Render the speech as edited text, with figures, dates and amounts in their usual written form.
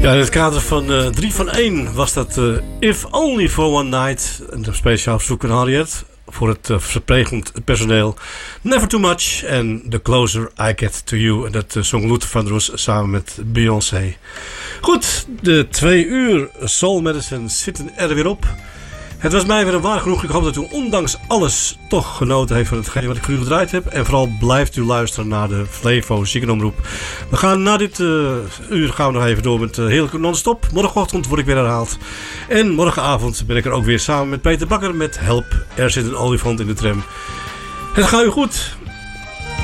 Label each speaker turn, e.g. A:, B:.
A: Ja, in het kader van 3 van 1 was dat If Only for One Night. Een speciaal verzoek van Harriet voor het verplegend personeel. Never Too Much en The Closer I Get To You. En dat zong Luther Vandross samen met Beyoncé. Goed, de 2 uur Soul Medicine zitten er weer op. Het was mij weer een waar genoeg. Ik hoop dat u ondanks alles toch genoten heeft van hetgeen wat ik voor u gedraaid heb. En vooral blijft u luisteren naar de Flevo Ziekenomroep. We gaan na dit uur gaan we nog even door met heerlijke non-stop. Morgenochtend word ik weer herhaald. En morgenavond ben ik er ook weer samen met Peter Bakker met Help. Er zit een olifant in de tram. Het gaat u goed.